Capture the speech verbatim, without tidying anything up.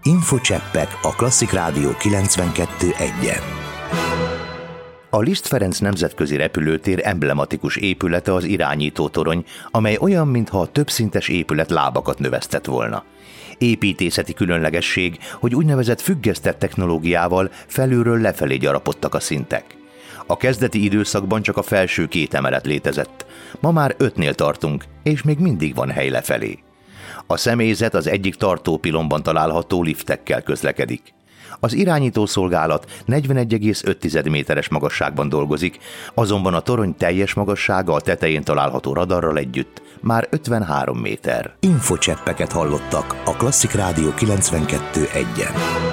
Infocseppek a Klasszik Rádió kilencvenkettő egyen. A Liszt Ferenc nemzetközi repülőtér emblematikus épülete az irányítótorony, amely olyan, mintha a többszintes épület lábakat növesztett volna. Építészeti különlegesség, hogy úgynevezett függesztett technológiával felülről lefelé gyarapodtak a szintek. A kezdeti időszakban csak a felső két emelet létezett. Ma már ötnél tartunk, és még mindig van hely lefelé. A személyzet az egyik tartópilonban található liftekkel közlekedik. Az irányítószolgálat negyvenegy egész öt méteres magasságban dolgozik, azonban a torony teljes magassága a tetején található radarral együtt már ötvenhárom méter. Infocseppeket hallottak a Klasszik Rádió kilencvenkettő egyen.